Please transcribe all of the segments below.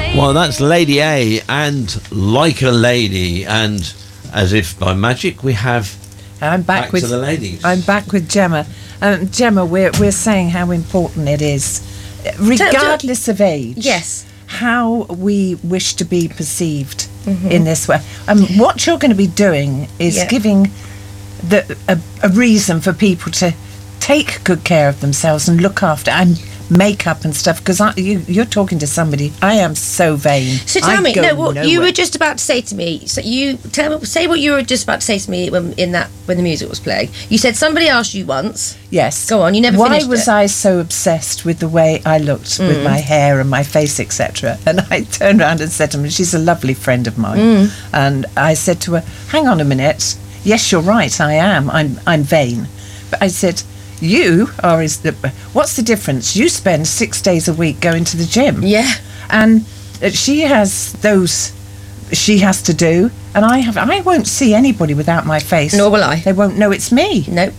Well, that's Lady A and Like a Lady, and as if by magic, we have I'm back with to the ladies. I'm back with Gemma. Gemma, we're saying how important it is, regardless of age. Yes. How we wish to be perceived in this way. What you're going to be doing is giving a reason for people to take good care of themselves and look after and makeup and stuff, because you're talking to somebody. I am so vain. So tell me, nowhere. you were just about to say to me. So say what you were just about to say to me when the music was playing. You said somebody asked you once. Yes. Go on. You never finished it. Why was I so obsessed with the way I looked with my hair and my face, etc.? And I turned around and said to her, she's a lovely friend of mine, and I said to her, "Hang on a minute. Yes, you're right. I am. I'm vain." But I said, you are what's the difference? You spend 6 days a week going to the gym. Yeah. And she has those she has to do, and I won't see anybody without my face. Nor will I. They won't know it's me. No.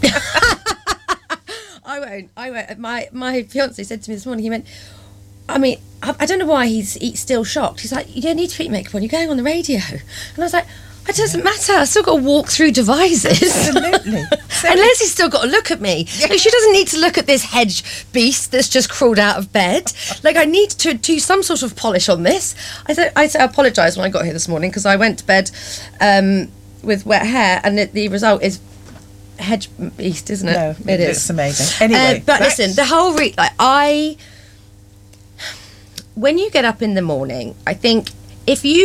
I won't. My fiance said to me this morning, he went, I mean, I don't know why he's still shocked. He's like, you don't need to put your makeup on, you're going on the radio. And I was like, it doesn't matter. I've still got to walk through devices. Absolutely. And Leslie's still got to look at me. Like, she doesn't need to look at this hedge beast that's just crawled out of bed. Like, I need to do some sort of polish on this. I apologised when I got here this morning because I went to bed with wet hair, and the result is hedge beast, isn't it? No, it is. It's amazing. Anyway, but listen, the whole when you get up in the morning, I think if you.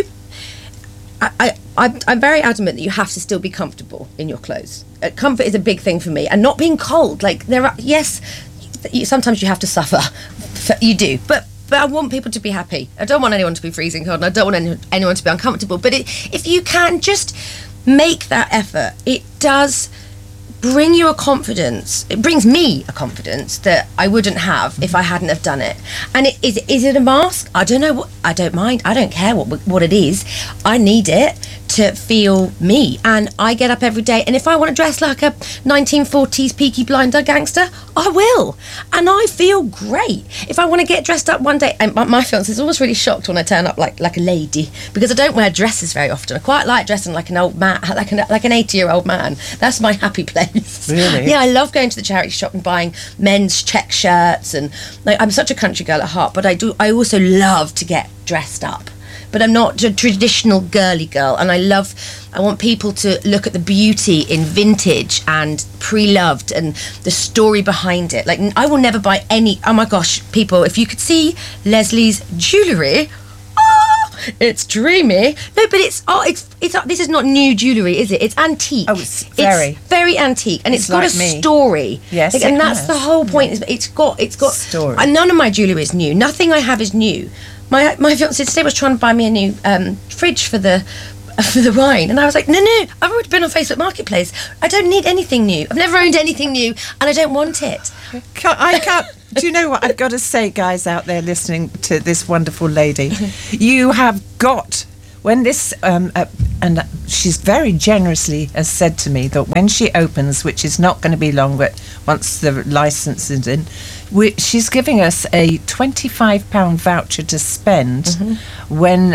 I'm very adamant that you have to still be comfortable in your clothes. Comfort is a big thing for me, and not being cold. Like sometimes you have to suffer. You do, but I want people to be happy. I don't want anyone to be freezing cold, and I don't want anyone to be uncomfortable. But if you can just make that effort, it does bring you a confidence. It brings me a confidence that I wouldn't have if I hadn't have done it. And is it a mask? I don't know. I don't mind. I don't care what it is. I need it to feel me, and I get up every day, and if I want to dress like a 1940s Peaky Blinder gangster, I will, and I feel great. If I want to get dressed up one day, and my fiance is always really shocked when I turn up like a lady, because I don't wear dresses very often. I quite like dressing like an old man, like an 80-year-old man. That's my happy place. Really? Yeah, I love going to the charity shop and buying men's check shirts, and like, I'm such a country girl at heart, but I also love to get dressed up. But I'm not a traditional girly girl, and I want people to look at the beauty in vintage and pre-loved and the story behind it. Like, I will never buy any. Oh my gosh, people! If you could see Leslie's jewellery, it's dreamy. No, but it's this is not new jewellery, is it? It's antique. Oh, it's very antique, and it's got like a story. Yes, like, and that's the whole point. Yeah. It's got story. And none of my jewellery is new. Nothing I have is new. My fiance today was trying to buy me a new fridge for the wine, and I was like, no, I've already been on Facebook Marketplace. I don't need anything new. I've never owned anything new, and I don't want it. I can't. Do you know what I've got to say, guys out there listening to this wonderful lady? You have got, when this, and she's very generously has said to me that when she opens, which is not going to be long, but once the licence is in, she's giving us a £25 voucher to spend when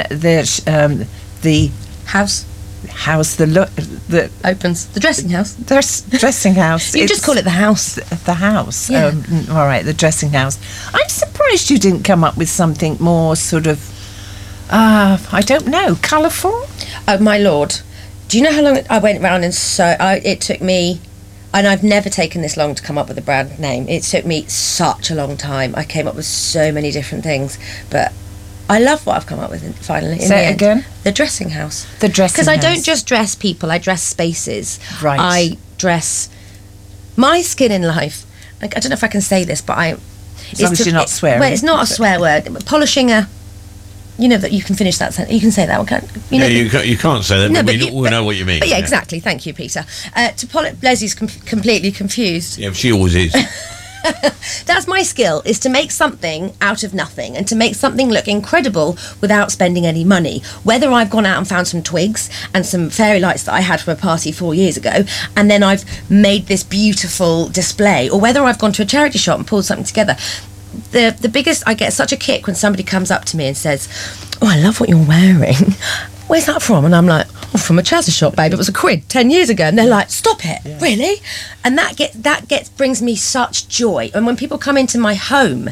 the house opens, the dressing house. Dressing house. You just call it the house. The house. Yeah. All right, the dressing house. I'm surprised you didn't come up with something more sort of, I don't know, colourful. Oh my lord! Do you know how long I went round and it took me. And I've never taken this long to come up with a brand name. It took me such a long time. I came up with so many different things, but I love what I've come up with finally. Say it again? The dressing house. The dressing house. Because I don't just dress people, I dress spaces. Right. I dress my skin in life. I don't know if I can say this, but as long as you're not swearing. Well, it's not a swear word. Polishing a... You know that you can finish that sentence. You can say that one, can't you? You can't say that, no, but we know what you mean. But yeah, exactly. Thank you, Peter. Leslie's completely confused. Yeah, she always is. That's my skill, is to make something out of nothing and to make something look incredible without spending any money. Whether I've gone out and found some twigs and some fairy lights that I had from a party 4 years ago, and then I've made this beautiful display, or whether I've gone to a charity shop and pulled something together. the biggest, I get such a kick when somebody comes up to me and says, "Oh, I love what you're wearing. Where's that from?" And I'm like, "Oh, from a trouser shop, babe. It was £1 10 years ago." And they're like, "Stop it, really?" And that brings me such joy. And when people come into my home,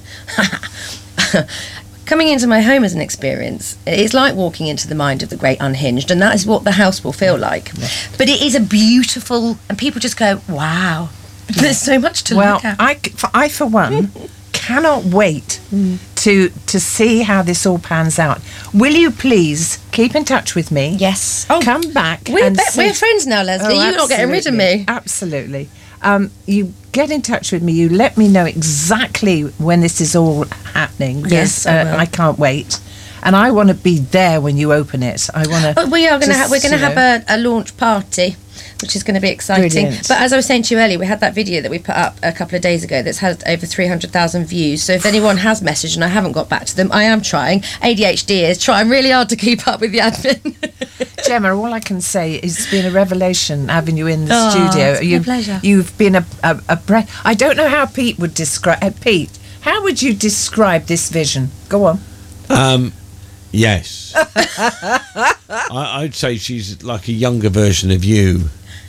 coming into my home is an experience. It's like walking into the mind of the great unhinged, and that is what the house will feel like. But it is a beautiful, and people just go, "Wow, there's so much to look at." I for one cannot wait to see how this all pans out. Will you please keep in touch with me? Yes. Come back. We're friends now, Leslie. You're not getting rid of me. Absolutely. You get in touch with me. You let me know exactly when this is all happening. Yes, I can't wait. And I want to be there when you open it. I want to. But we're going to have a launch party, which is going to be exciting. Brilliant. But as I was saying to you earlier, we had that video that we put up a couple of days ago that's had over 300,000 views. So if anyone has messaged and I haven't got back to them, I am trying. ADHD is trying really hard to keep up with the admin. Gemma, all I can say is it's been a revelation having you in the studio. It's been a pleasure. You've been a breath. I don't know how Pete would describe. Pete, how would you describe this vision? Go on. Yes. I'd say she's like a younger version of you.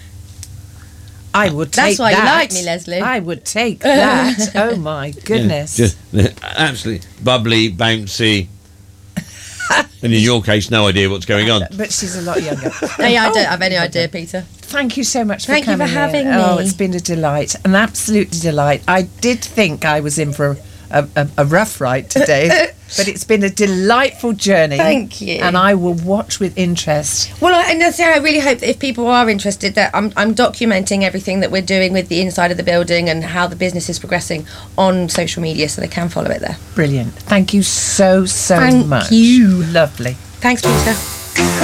I would take that. That's why you like me, Leslie. I would take that. Oh, my goodness. Yeah, just absolutely bubbly, bouncy. And in your case, no idea what's going on. But she's a lot younger. I don't have any idea, Peter. Thank you so much for Thank you coming for having in. me. Oh, it's been a delight, an absolute delight. I did think I was in for a rough ride today, but it's been a delightful journey. Thank you. And I will watch with interest. Well, I really hope that if people are interested, that I'm documenting everything that we're doing with the inside of the building and how the business is progressing on social media, so they can follow it there. Brilliant. Thank you so Thank much. you. Lovely. Thanks, Peter.